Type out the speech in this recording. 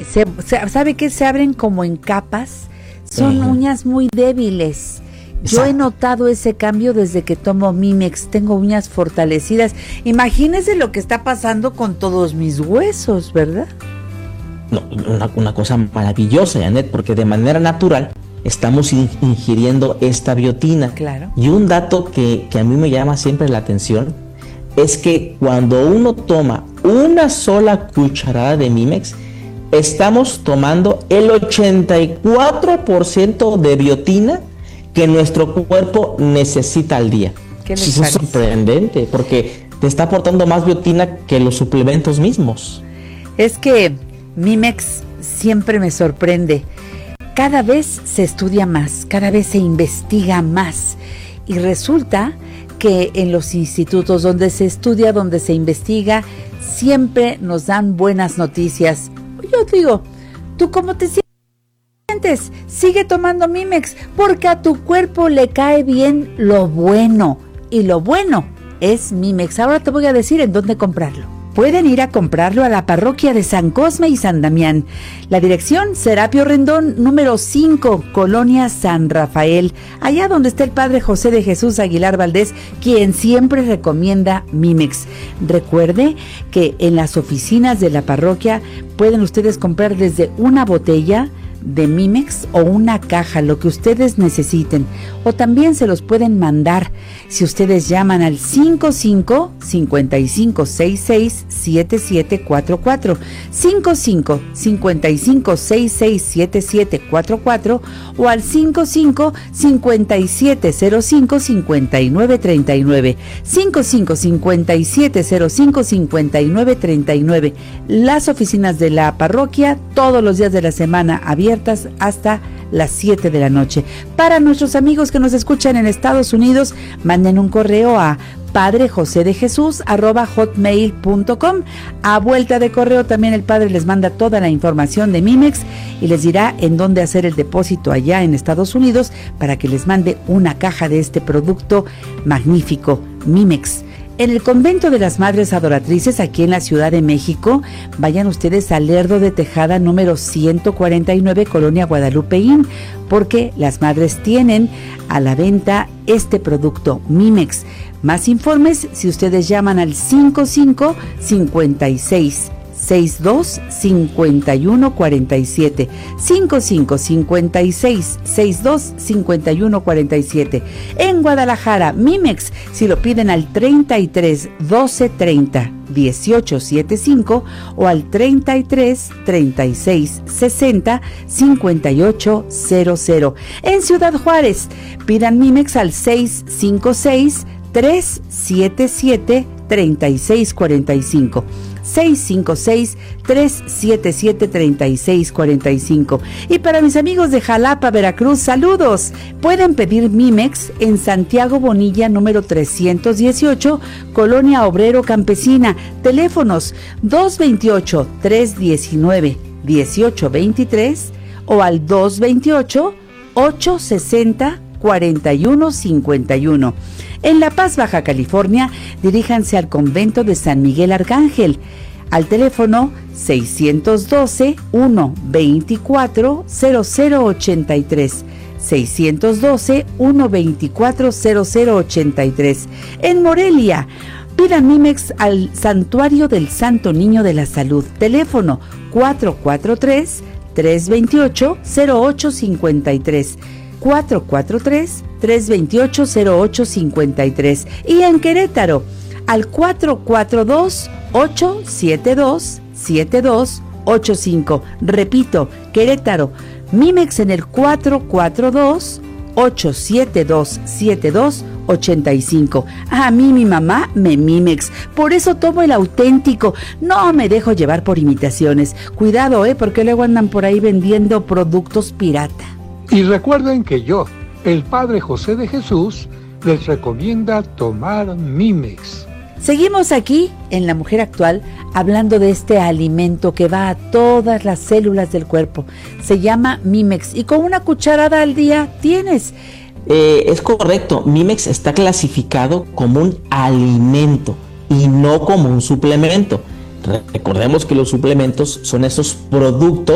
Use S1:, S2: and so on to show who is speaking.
S1: ¿Sabe qué? Se abren como en capas. Son uñas muy débiles. Yo
S2: Exacto.
S1: he notado ese cambio desde que tomo Mimex. Tengo uñas fortalecidas. Imagínese lo que está pasando con todos mis huesos, ¿verdad?
S2: No, una cosa maravillosa, Janet, porque de manera natural estamos ingiriendo esta biotina.
S1: Claro.
S2: Y un dato que a mí me llama siempre la atención es que cuando uno toma una sola cucharada de Mimex, estamos tomando el 84% de biotina que nuestro cuerpo necesita al día.
S1: ¿Qué les
S2: Eso es
S1: parece?
S2: sorprendente, porque te está aportando más biotina que los suplementos mismos.
S1: Es que Mimex siempre me sorprende. Cada vez se estudia más, cada vez se investiga más. Y resulta que en los institutos donde se estudia, donde se investiga, siempre nos dan buenas noticias. Yo digo, ¿tú cómo te sientes? Sigue tomando Mimex, porque a tu cuerpo le cae bien lo bueno. Y lo bueno es Mimex. Ahora te voy a decir en dónde comprarlo. Pueden ir a comprarlo a la parroquia de San Cosme y San Damián. La dirección, Serapio Rendón, número 5, Colonia San Rafael, allá donde está el Padre José de Jesús Aguilar Valdés, quien siempre recomienda Mimex. Recuerde que en las oficinas de la parroquia pueden ustedes comprar desde una botella de Mimex o una caja, lo que ustedes necesiten, o también se los pueden mandar si ustedes llaman al 55-5566-7744, 55-5566-7744 o al 55-5705-5939, 55-5705-5939. Las oficinas de la parroquia todos los días de la semana abiertas hasta las 7 de la noche. Para nuestros amigos que nos escuchan en Estados Unidos, manden un correo a padrejosedejesus@hotmail.com. A vuelta de correo también el padre les manda toda la información de Mimex y les dirá en dónde hacer el depósito allá en Estados Unidos para que les mande una caja de este producto magnífico, Mimex. En el convento de las Madres Adoratrices, aquí en la Ciudad de México, vayan ustedes al Lerdo de Tejada número 149, Colonia Guadalupeín, porque las madres tienen a la venta este producto, Mimex. Más informes si ustedes llaman al 55-56-62-5147, 55-56-62-5147. En Guadalajara, Mimex, si lo piden al 33 12 30 18 75 o al 33 36 60 58 00. En Ciudad Juárez, pidan Mimex al 656 377 3645, 656-377-3645. Y para mis amigos de Jalapa, Veracruz, saludos. Pueden pedir Mimex en Santiago Bonilla, número 318, Colonia Obrero Campesina. Teléfonos 228-319-1823 o al 228-860-4151. En La Paz, Baja California, diríjanse al convento de San Miguel Arcángel, al teléfono 612-124-0083, 612-124-0083. En Morelia, pidan Mimex al Santuario del Santo Niño de la Salud, teléfono 443-328-0853, 443-328-0853. Y en Querétaro, al 442-872-7285. Repito, Querétaro, Mimex en el 442-872-7285. A mí mi mamá me Mimex, por eso tomo el auténtico. No me dejo llevar por imitaciones. Cuidado, porque luego andan por ahí vendiendo productos pirata.
S3: Y recuerden que yo, el Padre José de Jesús, les recomienda tomar Mimex.
S1: Seguimos aquí en La Mujer Actual hablando de este alimento que va a todas las células del cuerpo. Se llama Mimex y con una cucharada al día tienes.
S2: Es correcto, Mimex está clasificado como un alimento y no como un suplemento. Recordemos que los suplementos son esos productos